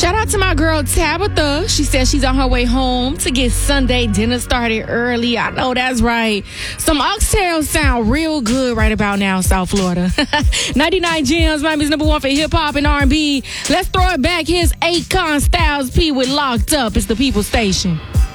Shout out to my girl Tabitha. She says she's on her way home to get Sunday dinner started early. I know that's right. Some oxtails sound real good right about now, South Florida. 99 Gems, Miami's number one for hip-hop and R&B. Let's throw it back. Here's Akon Styles P with Locked Up. It's the People Station.